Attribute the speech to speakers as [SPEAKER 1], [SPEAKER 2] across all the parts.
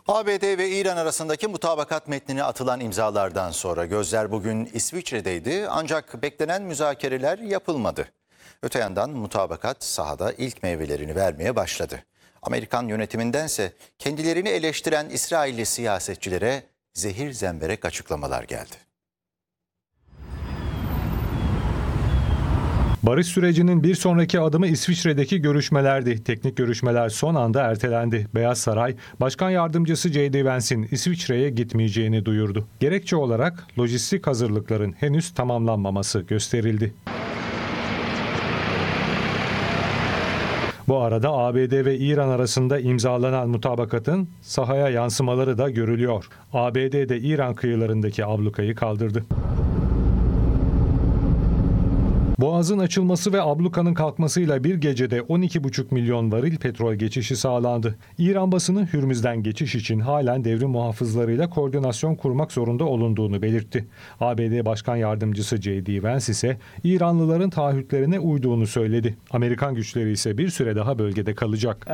[SPEAKER 1] ABD ve İran arasındaki mutabakat metnine atılan imzalardan sonra gözler bugün İsviçre'deydi ancak beklenen müzakereler yapılmadı. Öte yandan mutabakat sahada ilk meyvelerini vermeye başladı. Amerikan yönetimindense kendilerini eleştiren İsrailli siyasetçilere zehir zemberek açıklamalar geldi.
[SPEAKER 2] Barış sürecinin bir sonraki adımı İsviçre'deki görüşmelerdi. Teknik görüşmeler son anda ertelendi. Beyaz Saray, Başkan Yardımcısı J.D. Vance'in İsviçre'ye gitmeyeceğini duyurdu. Gerekçe olarak lojistik hazırlıkların henüz tamamlanmaması gösterildi. Bu arada ABD ve İran arasında imzalanan mutabakatın sahaya yansımaları da görülüyor. ABD de İran kıyılarındaki ablukayı kaldırdı. Boğazın açılması ve ablukanın kalkmasıyla bir gecede 12,5 milyon varil petrol geçişi sağlandı. İran basını Hürmüz'den geçiş için halen devrim muhafızlarıyla koordinasyon kurmak zorunda olunduğunu belirtti. ABD Başkan Yardımcısı J.D. Vance ise İranlıların taahhütlerine uyduğunu söyledi. Amerikan güçleri ise bir süre daha bölgede kalacak.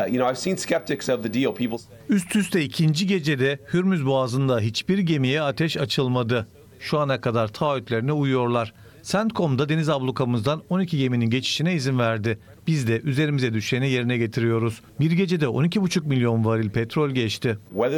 [SPEAKER 3] Üst üste ikinci gecede Hürmüz Boğazı'nda hiçbir gemiye ateş açılmadı. Şu ana kadar taahhütlerine uyuyorlar. CENTCOM'da deniz ablukamızdan 12 geminin geçişine izin verdi. Biz de üzerimize düşeni yerine getiriyoruz. Bir gecede 12,5 milyon varil petrol geçti.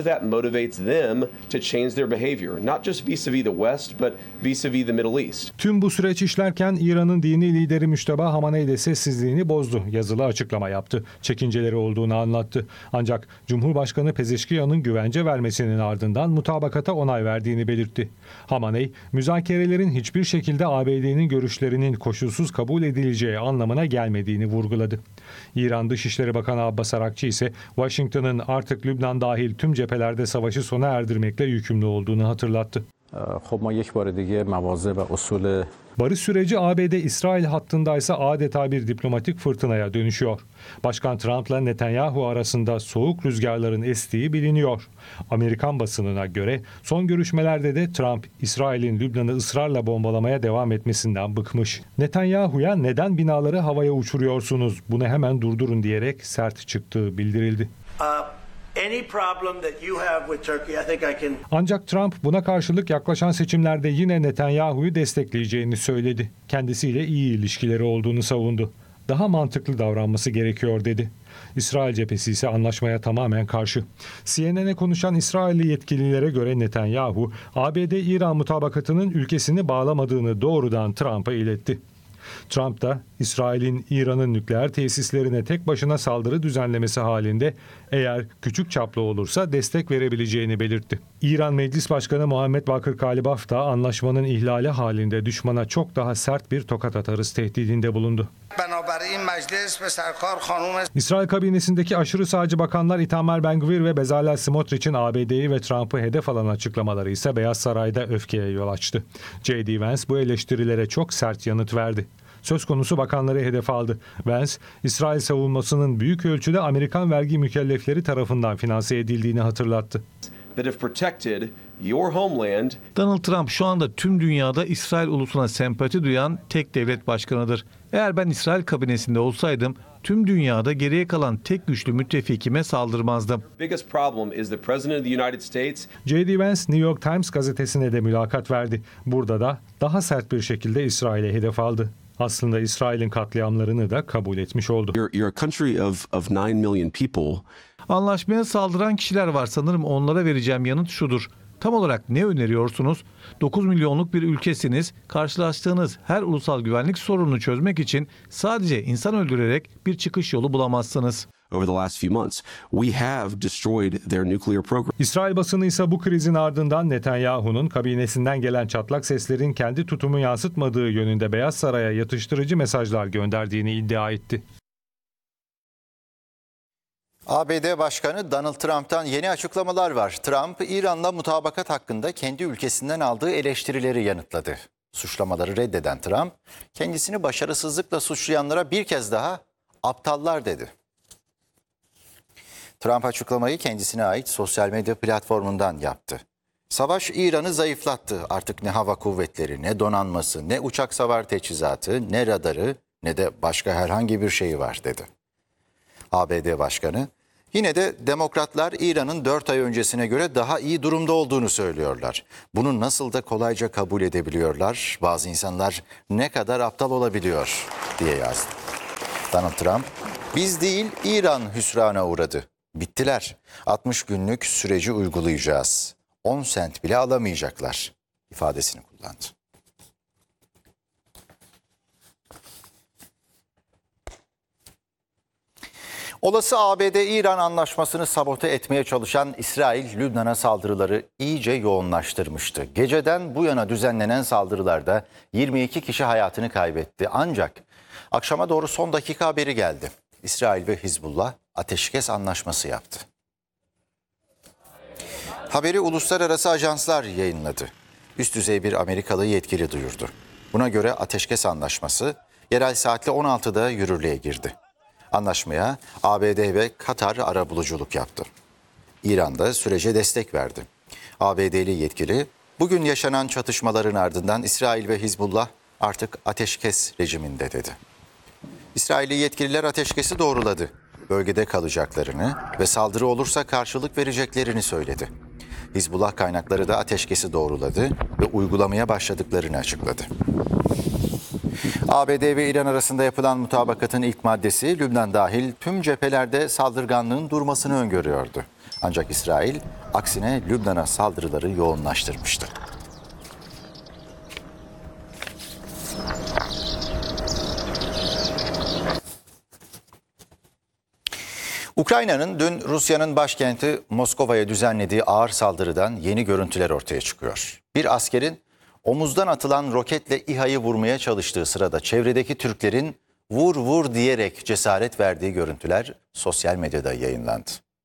[SPEAKER 2] Tüm bu süreç işlerken İran'ın dini lideri Müşteba Hamaney de sessizliğini bozdu. Yazılı açıklama yaptı. Çekinceleri olduğunu anlattı. Ancak Cumhurbaşkanı Pezeşkiyan'ın güvence vermesinin ardından mutabakata onay verdiğini belirtti. Hamaney, müzakerelerin hiçbir şekilde ABD'nin görüşlerinin koşulsuz kabul edileceği anlamına gelmediğini vurguladı. İran Dışişleri Bakanı Abbas Arakçı ise Washington'ın artık Lübnan dahil tüm cephelerde savaşı sona erdirmekle yükümlü olduğunu hatırlattı. Barış süreci ABD-İsrail hattındaysa adeta bir diplomatik fırtınaya dönüşüyor. Başkan Trump'la Netanyahu arasında soğuk rüzgarların estiği biliniyor. Amerikan basınına göre son görüşmelerde de Trump, İsrail'in Lübnan'ı ısrarla bombalamaya devam etmesinden bıkmış. Netanyahu'ya neden binaları havaya uçuruyorsunuz, bunu hemen durdurun diyerek sert çıktığı bildirildi. Ancak Trump buna karşılık yaklaşan seçimlerde yine Netanyahu'yu destekleyeceğini söyledi. Kendisiyle iyi ilişkileri olduğunu savundu. Daha mantıklı davranması gerekiyor dedi. İsrail cephesi ise anlaşmaya tamamen karşı. CNN'e konuşan İsrailli yetkililere göre Netanyahu, ABD-İran mutabakatının ülkesini bağlamadığını doğrudan Trump'a iletti. Trump da İsrail'in İran'ın nükleer tesislerine tek başına saldırı düzenlemesi halinde eğer küçük çaplı olursa destek verebileceğini belirtti. İran Meclis Başkanı Muhammed Bakır Kalibaf da anlaşmanın ihlali halinde düşmana çok daha sert bir tokat atarız tehdidinde bulundu. İsrail kabinesindeki aşırı sağcı bakanlar Itamar Ben-Gvir ve Bezalel Smotrich'in ABD'yi ve Trump'ı hedef alan açıklamaları ise Beyaz Saray'da öfkeye yol açtı. J.D. Vance bu eleştirilere çok sert yanıt verdi. Söz konusu bakanları hedef aldı. Vance, İsrail savunmasının büyük ölçüde Amerikan vergi mükellefleri tarafından finanse edildiğini hatırlattı.
[SPEAKER 3] Donald Trump şu anda tüm dünyada İsrail ulusuna sempati duyan tek devlet başkanıdır. Eğer ben İsrail kabinesinde olsaydım tüm dünyada geriye kalan tek güçlü müttefikime saldırmazdım.
[SPEAKER 2] J.D. Vance New York Times gazetesine de mülakat verdi. Burada da daha sert bir şekilde İsrail'e hedef aldı. Aslında İsrail'in katliamlarını da kabul etmiş oldu.
[SPEAKER 3] Anlaşmaya saldıran kişiler var. Sanırım onlara vereceğim yanıt şudur. Tam olarak ne öneriyorsunuz? 9 milyonluk bir ülkesiniz. Karşılaştığınız her ulusal güvenlik sorununu çözmek için sadece insan öldürerek bir çıkış yolu bulamazsınız.
[SPEAKER 2] İsrail basını ise bu krizin ardından Netanyahu'nun kabinesinden gelen çatlak seslerin kendi tutumu yansıtmadığı yönünde Beyaz Saray'a yatıştırıcı mesajlar gönderdiğini iddia etti.
[SPEAKER 1] ABD Başkanı Donald Trump'tan yeni açıklamalar var. Trump, İran'la mutabakat hakkında kendi ülkesinden aldığı eleştirileri yanıtladı. Suçlamaları reddeden Trump, kendisini başarısızlıkla suçlayanlara bir kez daha aptallar dedi. Trump açıklamayı kendisine ait sosyal medya platformundan yaptı. Savaş İran'ı zayıflattı. Artık ne hava kuvvetleri, ne donanması, ne uçak savar teçhizatı, ne radarı, ne de başka herhangi bir şeyi var dedi. ABD Başkanı, Yine de demokratlar İran'ın 4 ay öncesine göre daha iyi durumda olduğunu söylüyorlar. Bunu nasıl da kolayca kabul edebiliyorlar? Bazı insanlar ne kadar aptal olabiliyor diye yazdı. Donald Trump, biz değil İran hüsrana uğradı. Bittiler. 60 günlük süreci uygulayacağız. 10 sent bile alamayacaklar ifadesini kullandı. Olası ABD-İran anlaşmasını sabote etmeye çalışan İsrail, Lübnan'a saldırıları iyice yoğunlaştırmıştı. Geceden bu yana düzenlenen saldırılarda 22 kişi hayatını kaybetti. Ancak akşama doğru son dakika haberi geldi. İsrail ve Hizbullah ateşkes anlaşması yaptı. Haberi uluslararası ajanslar yayınladı. Üst düzey bir Amerikalı yetkili duyurdu. Buna göre ateşkes anlaşması yerel saatle 16'da yürürlüğe girdi. Anlaşmaya ABD ve Katar arabuluculuk yaptı. İran da sürece destek verdi. ABD'li yetkili, bugün yaşanan çatışmaların ardından İsrail ve Hizbullah artık ateşkes rejiminde dedi. İsrailli yetkililer ateşkesi doğruladı. Bölgede kalacaklarını ve saldırı olursa karşılık vereceklerini söyledi. Hizbullah kaynakları da ateşkesi doğruladı ve uygulamaya başladıklarını açıkladı. ABD ve İran arasında yapılan mutabakatın ilk maddesi Lübnan dahil tüm cephelerde saldırganlığın durmasını öngörüyordu. Ancak İsrail aksine Lübnan'a saldırıları yoğunlaştırmıştı. Ukrayna'nın dün Rusya'nın başkenti Moskova'ya düzenlediği ağır saldırıdan yeni görüntüler ortaya çıkıyor. Bir askerin omuzdan atılan roketle İHA'yı vurmaya çalıştığı sırada çevredeki Türklerin vur vur diyerek cesaret verdiği görüntüler sosyal medyada yayınlandı.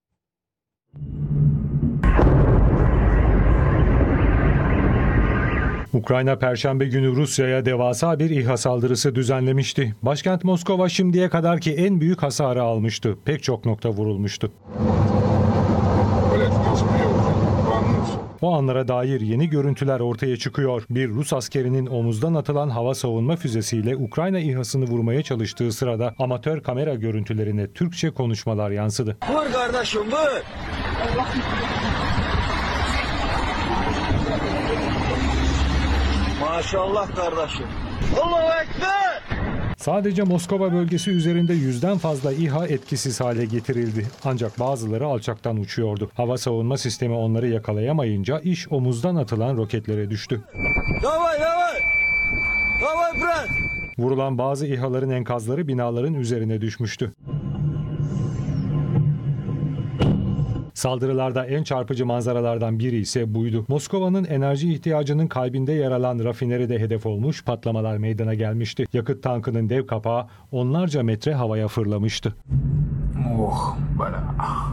[SPEAKER 2] Ukrayna Perşembe günü Rusya'ya devasa bir İHA saldırısı düzenlemişti. Başkent Moskova şimdiye kadarki en büyük hasarı almıştı. Pek çok nokta vurulmuştu. O anlara dair yeni görüntüler ortaya çıkıyor. Bir Rus askerinin omuzdan atılan hava savunma füzesiyle Ukrayna İHA'sını vurmaya çalıştığı sırada amatör kamera görüntülerine Türkçe konuşmalar yansıdı.
[SPEAKER 4] Vur kardeşim vur! Maşallah kardeşim. Allahu Ekber!
[SPEAKER 2] Sadece Moskova bölgesi üzerinde 100'den fazla İHA etkisiz hale getirildi. Ancak bazıları alçaktan uçuyordu. Hava savunma sistemi onları yakalayamayınca iş omuzdan atılan roketlere düştü.
[SPEAKER 4] Davay davay! Davay bırak!
[SPEAKER 2] Vurulan bazı İHA'ların enkazları binaların üzerine düşmüştü. Saldırılarda en çarpıcı manzaralardan biri ise buydu. Moskova'nın enerji ihtiyacının kalbinde yer alan rafineri hedef olmuş, patlamalar meydana gelmişti. Yakıt tankının dev kapağı onlarca metre havaya fırlamıştı.
[SPEAKER 5] Oh, bana.